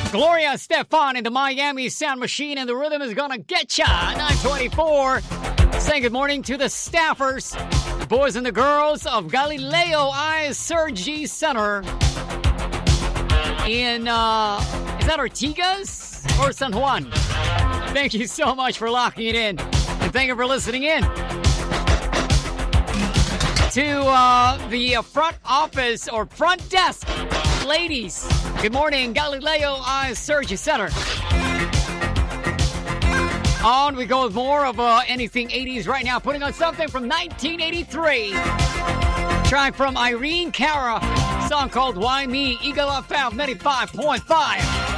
Gloria Estefan in the Miami Sound Machine, and the rhythm is gonna get ya. 924. Saying good morning to the staffers, the boys and the girls of Galileo I-Surgery Center in, is that Ortigas or San Juan? Thank you so much for locking it in, and thank you for listening in to the front office or front desk. Ladies, good morning, Galileo I-Surgery Center. On we go with more of anything 80s right now, putting on something from 1983. Track from Irene Cara, song called Why Me, Eagle FM 95.5.